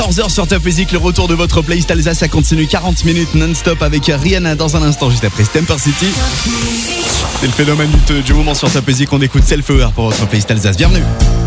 14h sur Top Music, le retour de votre playlist Alsace, ça continue 40 minutes non-stop avec Rihanna dans un instant, juste après Stamper City. C'est le phénomène du moment sur Top Music, on écoute Self Aware pour votre playlist Alsace. Bienvenue.